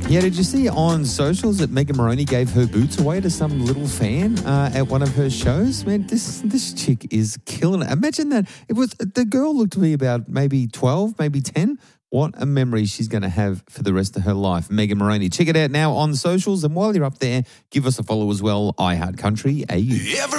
Yeah, did you see on socials that Megan Moroney gave her boots away to some little fan at one of her shows? Man, this chick is killing it. Imagine that. The girl looked to be about maybe 12, maybe 10. What a memory she's going to have for the rest of her life. Megan Moroney. Check it out now on socials. And while you're up there, give us a follow as well, iHeartCountry AU.